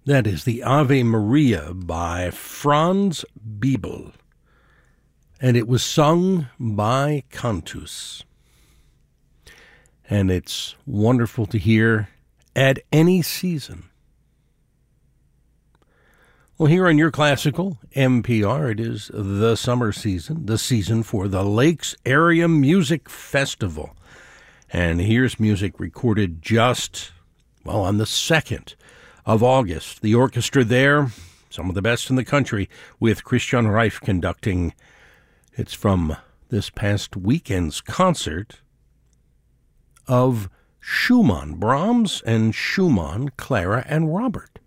That is the Ave Maria by Franz Biebel, and it was sung by Cantus. And it's wonderful to hear at any season. Well, here on Your Classical NPR, it is the summer season, the season for the Lakes Area Music Festival. And here's music recorded just, on the 2nd of August. The orchestra there, some of the best in the country, with Christian Reif conducting. It's from this past weekend's concert of Schumann, Brahms and Schumann, Clara and Robert.